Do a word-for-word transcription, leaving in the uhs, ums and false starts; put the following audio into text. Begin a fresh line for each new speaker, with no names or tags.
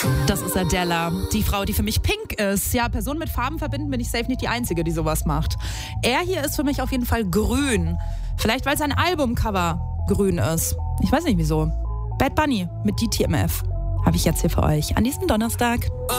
Das ist Adele, die Frau, die für mich pink ist. Ja, Personen mit Farben verbinden, bin ich safe nicht die Einzige, die sowas macht. Er hier ist für mich auf jeden Fall grün. Vielleicht, weil sein Albumcover grün ist. Ich weiß nicht wieso. Bad Bunny mit D T M F habe ich jetzt hier für euch an diesem Donnerstag.